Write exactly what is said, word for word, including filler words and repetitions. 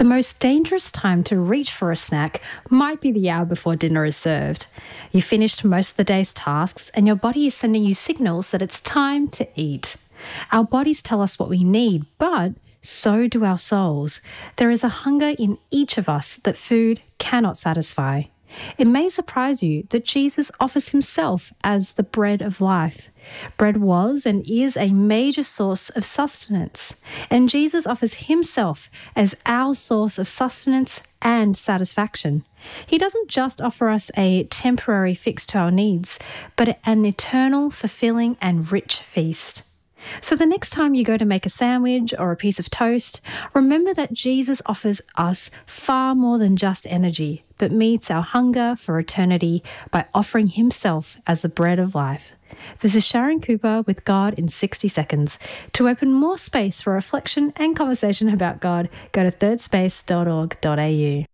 The most dangerous time to reach for a snack might be the hour before dinner is served. You finished most of the day's tasks and your body is sending you signals that it's time to eat. Our bodies tell us what we need, but so do our souls. There is a hunger in each of us that food cannot satisfy. It may surprise you that Jesus offers himself as the bread of life. Bread was and is a major source of sustenance, and Jesus offers himself as our source of sustenance and satisfaction. He doesn't just offer us a temporary fix to our needs, but an eternal, fulfilling, and rich feast. So the next time you go to make a sandwich or a piece of toast, remember that Jesus offers us far more than just energy, but meets our hunger for eternity by offering himself as the bread of life. This is Sharon Cooper with God in sixty seconds. To open more space for reflection and conversation about God, go to third space dot org dot a u.